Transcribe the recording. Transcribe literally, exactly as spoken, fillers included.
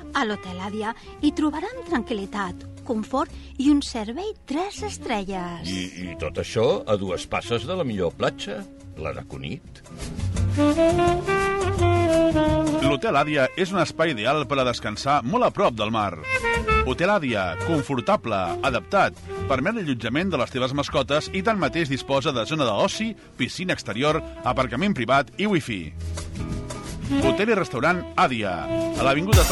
A l'Hotel Àdia hi trobaran tranquil·litat, confort i un servei tres estrelles. I, I tot això a dues passes de la millor platja, la de Cunit. L'Hotel Àdia és un espai ideal per a descansar molt a prop del mar. Hotel Àdia, confortable, adaptat, permet l'allotjament de les teves mascotes i tanmateix disposa de zona d'oci, piscina exterior, aparcament privat i wifi. Hotel i restaurant Àdia, a l'avinguda